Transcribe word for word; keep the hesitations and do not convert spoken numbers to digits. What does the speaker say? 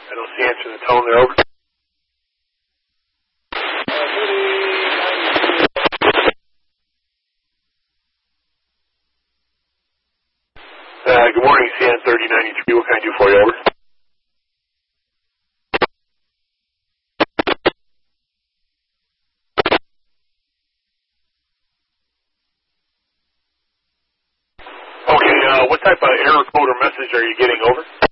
I don't see answering the tone there. Over. Uh, good morning, C N thirty ninety-three. What can I do for you? Over. Okay, uh, what type of error code or message are you getting? Over?